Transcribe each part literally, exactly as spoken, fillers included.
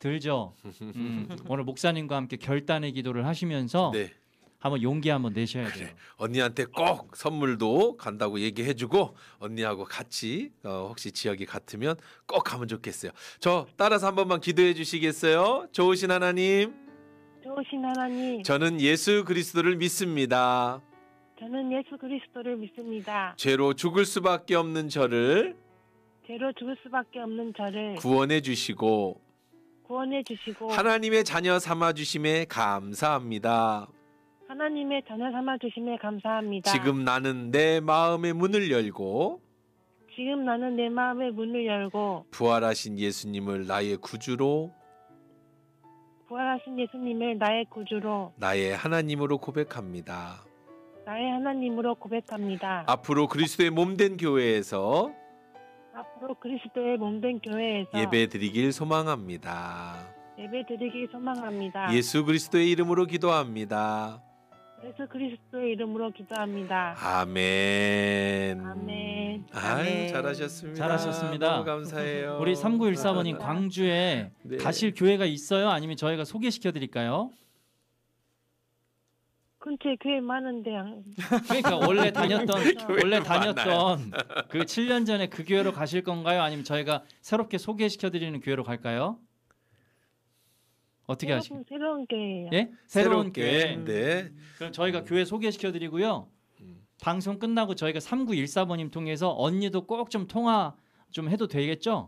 들죠. 음, 오늘 목사님과 함께 결단의 기도를 하시면서 네. 한번 용기 한번 내셔야 돼요. 그래. 언니한테 꼭 선물도 간다고 얘기해주고 언니하고 같이 어, 혹시 지역이 같으면 꼭 가면 좋겠어요. 저 따라서 한 번만 기도해 주시겠어요? 좋으신 하나님, 좋으신 하나님, 저는 예수 그리스도를 믿습니다. 저는 예수 그리스도를 믿습니다. 죄로 죽을 수밖에 없는 저를 죄로 죽을 수밖에 없는 저를 구원해 주시고 구원해 주시고 하나님의 자녀 삼아 주심에 감사합니다. 하나님의 자녀 삼아 주심에 감사합니다. 지금 나는 내 마음의 문을 열고 지금 나는 내 마음의 문을 열고 부활하신 예수님을 나의 구주로 부활하신 예수님을 나의 구주로 나의 하나님으로 고백합니다. 나의 하나님으로 고백합니다. 앞으로 그리스도의 몸된 교회에서 앞으로 그리스도의 몸된 교회에서 예배 드리길 소망합니다. 예배 드리기 소망합니다. 예수 그리스도의 이름으로 기도합니다. 예수 그리스도의 이름으로 기도합니다. 아멘. 아멘. 아유, 아멘. 잘하셨습니다. 잘하셨습니다. 너무 감사해요. 우리 삼구일사 번님 광주에 네. 가실 교회가 있어요? 아니면 저희가 소개시켜 드릴까요? 근처에 교회 많은데 그러니까 원래 다녔던 원래 교회가 다녔던 그 칠 년 전에 그 교회로 가실 건가요? 아니면 저희가 새롭게 소개시켜 드리는 교회로 갈까요? 어떻게 하시겠어요? 새로운 교회예요. 예? 새로운 새롭게. 교회. 네. 그럼 저희가 교회 소개시켜 드리고요. 방송 끝나고 저희가 삼구일사 번님 통해서 언니도 꼭 좀 통화 좀 해도 되겠죠?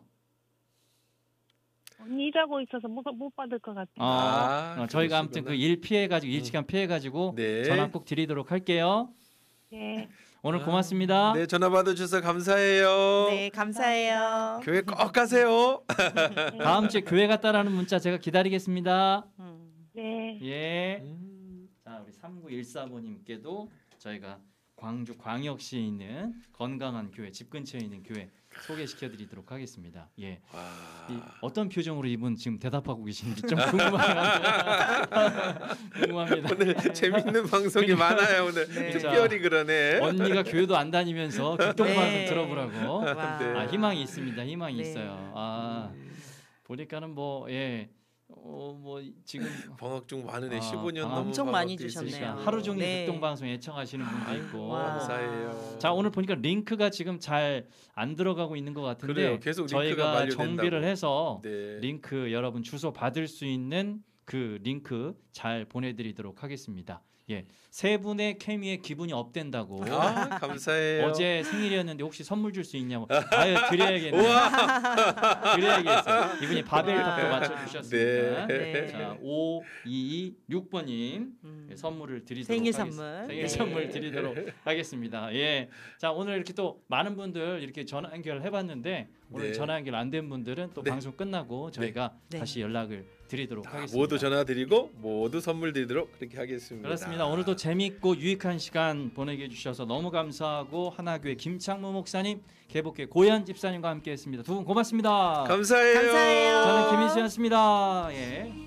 언니 일하고 있어서 못, 못 받을 것 같아요. 어, 아, 어, 저희가 아무튼 그 일 피해 가지고 일 시간 피해 가지고 네. 전화 꼭 드리도록 할게요. 네. 오늘 고맙습니다. 네, 전화 받아주셔서 감사해요. 네, 감사해요. 교회 꼭 가세요. 다음 주에 교회 갔다라는 문자 제가 기다리겠습니다. 음. 네. 예. 자, 우리 삼구일사 번님께도 저희가 광주 광역시에 있는 건강한 교회, 집 근처에 있는 교회 소개시켜 드리도록 하겠습니다. 예. 이, 어떤 표정으로 이분 지금 대답하고 계신지 좀 궁금합니다. 궁금합니다. 오늘 재밌는 방송이 많아요. 오늘 네. 특별히 그러네. 언니가 교회도 안 다니면서 교통방송 네. 들어보라고. 와. 네. 아, 희망이 있습니다. 희망이 네. 있어요. 아, 보니까는 뭐 예. 어, 뭐 지금 방학중 많으네. 아, 십오 년 방학 넘은 엄청 많이 방학도 주셨네요. 있으시고. 하루 종일 네. 교통방송 애청하시는 분도 있고. 와. 감사해요. 자, 오늘 보니까 링크가 지금 잘 안 들어가고 있는 것 같은데 그래요. 계속 링크가 저희가 만료된다고. 정비를 해서 네. 링크 여러분 주소 받을 수 있는 그 링크 잘 보내드리도록 하겠습니다. 예, 세 분의 케미에 기분이 업된다고. 아, 감사해요. 어제 생일이었는데 혹시 선물 줄 수 있냐고. 아유, 드려야겠네. 드려야겠어요. 이분이 바벨탑도 맞춰주셨습니다. 네. 네. 자, 오이이육 번님 음. 선물을 드리도록 생일 하겠습니다. 선물. 생일 네. 선물 드리도록 하겠습니다. 예, 자 오늘 이렇게 또 많은 분들 이렇게 전화 연결해봤는데 오늘 네. 전화 연결 안 된 분들은 또 네. 방송 끝나고 저희가 네. 다시 연락을 드리도록 다 하겠습니다. 모두 전화 드리고 모두 선물 드리도록 그렇게 하겠습니다. 그렇습니다. 오늘도 재밌고 유익한 시간 보내게 해주셔서 너무 감사하고 하나교회 김창무 목사님, 개복교회 고현 집사님과 함께했습니다. 두 분 고맙습니다. 감사해요. 감사해요. 저는 김인수였습니다. 예.